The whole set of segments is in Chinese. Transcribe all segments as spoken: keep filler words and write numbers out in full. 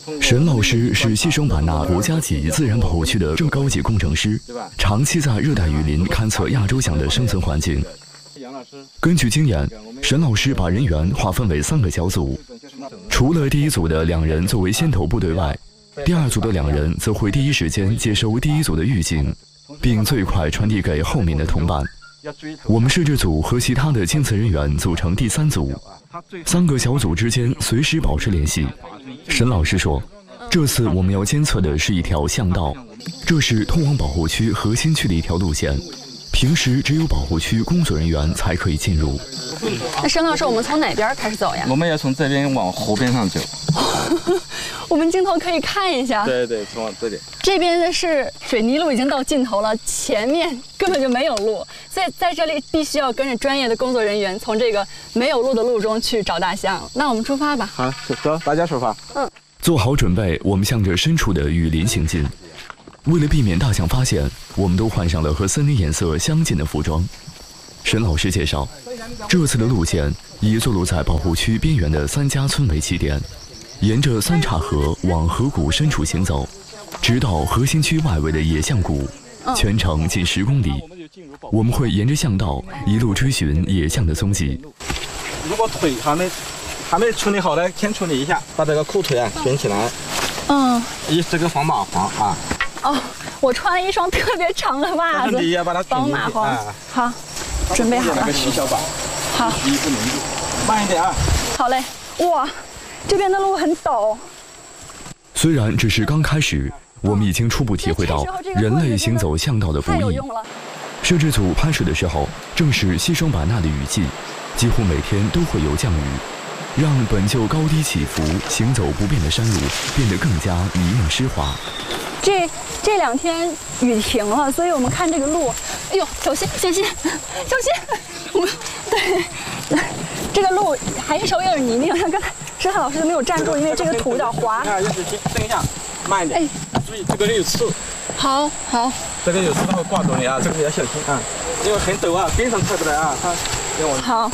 沈老师是西双版纳国家级自然保护区的正高级工程师，长期在热带雨林勘测亚洲象的生存环境。根据经验，沈老师把人员划分为三个小组，除了第一组的两人作为先头部队外，第二组的两人则会第一时间接收第一组的预警，并最快传递给后面的同伴。我们摄制组和其他的监测人员组成第三组，三个小组之间随时保持联系。沈老师说，这次我们要监测的是一条巷道，这是通往保护区核心区的一条路线，平时只有保护区工作人员才可以进入。 那沈老师，我们从哪边开始走呀？ 我们要从这边往河边上走。 我们镜头可以看一下。 对对，从这里。 这边的是水泥路已经到尽头了，前面根本就没有路，所以在这里必须要跟着专业的工作人员从这个没有路的路中去找大象。那我们出发吧。 好，走，大家出发。 嗯。 做好准备，我们向着深处的雨林行进。为了避免大象发现，我们都换上了和森林颜色相近的服装。沈老师介绍，这次的路线以坐落在保护区边缘的三家村为起点，沿着三岔河往河谷深处行走，直到核心区外围的野象谷，全程近十公里。我们会沿着巷道一路追寻野象的踪迹。 如果腿还没还没处理好呢，先处理一下，把这个裤腿啊卷起来。 嗯。 以这个防蚂蟥啊。 哦，我穿了一双特别长的袜子， 你要把它防蚂蟥。啊、好，准备好了。 那个细小把。 好。 一不能住，慢一点啊。 好嘞。哇，这边的路很陡。 虽然只是刚开始，我们已经初步体会到人类行走巷道的不易。摄制组拍摄的时候，正是西双版纳的雨季，几乎每天都会有降雨，让本就高低起伏、行走不便的山路变得更加泥泞湿滑。 这这两天雨停了，所以我们看这个路，哎呦，小心小心小心！我们对，这个路还是稍微有点泥泞，像刚才石汉老师没有站住，因为这个土有点滑。 啊，要小心，等一下，慢一点。哎，注意这个有刺。 好，好。 这个有刺它会挂住你啊，这个要小心啊，因为很陡啊，边上踩不来啊，它要往。 好。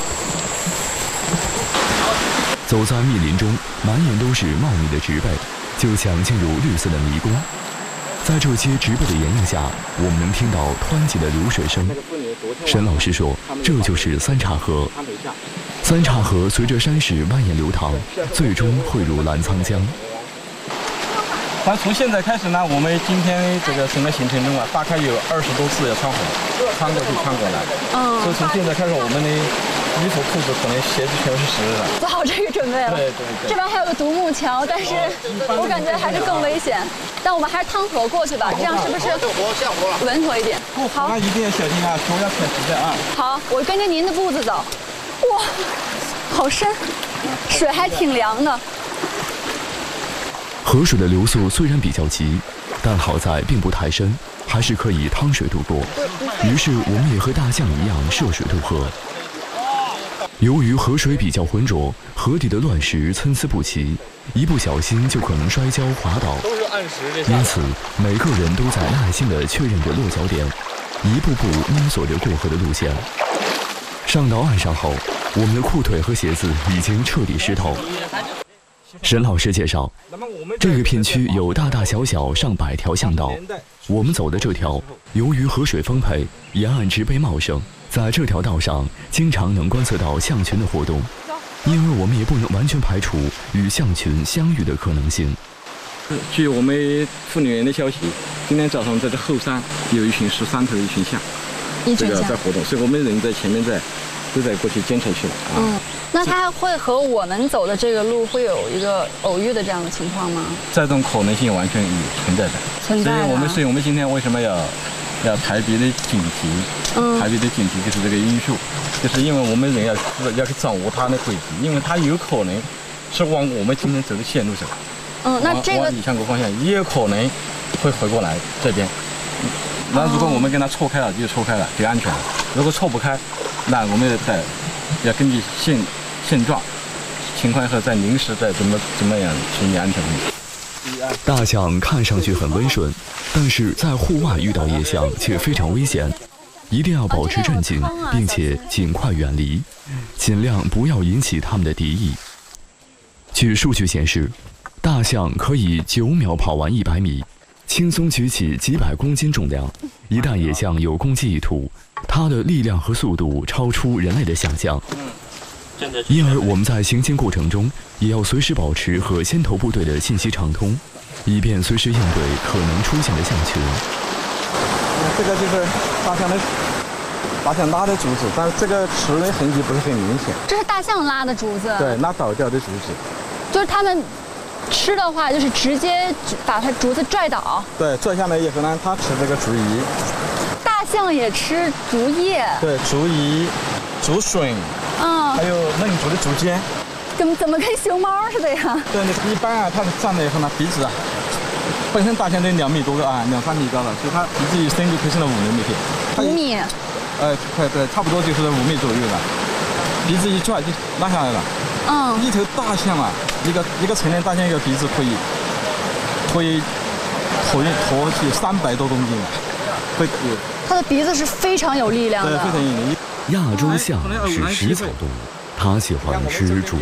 走在密林中，满眼都是茂密的植被，就像进入绿色的迷宫。在这些植被的掩映下，我们能听到湍急的流水声。沈老师说，这就是三岔河。三岔河随着山势蜿蜒流淌，最终汇入澜沧江。 那从现在开始呢，我们今天这个整个行程中啊，大概有二十多次要穿河，穿过去穿过来。嗯。所以从现在开始，我们的衣服、裤子可能鞋子全是湿的。 做好这个准备了。 对对对。 这边还有个独木桥，但是我感觉还是更危险。但我们还是趟河过去吧，这样是不是稳妥一点？ 好，那一定要小心啊，脚要踩实在啊。 好，我跟着您的步子走。哇，好深，水还挺凉的。 河水的流速虽然比较急，但好在并不太深，还是可以趟水渡过。于是我们也和大象一样涉水渡河。由于河水比较浑浊，河底的乱石参差不齐，一不小心就可能摔跤滑倒。因此，每个人都在耐心地确认着落脚点，一步步摸索着过河的路线。上到岸上后，我们的裤腿和鞋子已经彻底湿透。沈老师介绍，这个片区有大大小小上百条巷道，我们走的这条，由于河水丰沛，沿岸植被茂盛，在这条道上经常能观测到象群的活动，因而我们也不能完全排除与象群相遇的可能性。 据我们护林员的消息，今天早上在这后山有一群十三头一群象，这个在活动，所以我们人在前面在都在过去监测去了啊。 嗯，那它会和我们走的这个路会有一个偶遇的这样的情况吗？ 这种可能性完全有存在的， 存在的。 所以我们所以我们今天为什么要要特别的警惕？嗯，特别的警惕就是这个因素，就是因为我们人要要去掌握它的轨迹，因为它有可能是往我们今天走的线路上。 嗯，那这个往理想国方向也有可能会回过来这边。那如果我们跟它错开了，就错开了，就安全了。如果错不开，那我们再要根据现现状情况后再临时再怎么怎么样处理安全问题。 大象看上去很温顺，但是在户外遇到野象却非常危险，一定要保持镇静，并且尽快远离，尽量不要引起它们的敌意。据数据显示， 大象可以九秒跑完一百米，轻松举起几百公斤重量。一旦野象有攻击意图，它的力量和速度超出人类的想象。因而我们在行进过程中，也要随时保持和先头部队的信息畅通，以便随时应对可能出现的象群。 这个就是大象的大象拉的竹子，但是这个齿的痕迹不是很明显。 这是大象拉的竹子。 对，拉倒掉的竹子。 就是他们吃的话，就是直接把它竹子拽倒。 对，拽下来以后呢，它吃这个竹叶。 大象也吃竹叶。 对，竹叶、竹笋， 嗯， 还有嫩竹的竹尖。 怎么怎么跟熊猫似的呀？ 对，一般啊，它站了以后呢，鼻子啊，本身大象得两米多个啊，两三米高了，所以它鼻子一伸就可以伸到五厘米去。 五米。 呃，快对，差不多就是五米左右了。鼻子一拽就拉下来了。 嗯。 一头大象啊，一个一个成年大象一个鼻子可以，可以驮驮起三百多公斤了。会。 它的鼻子是非常有力量的。 对，非常有力。 亚洲象是食草动物，它喜欢吃竹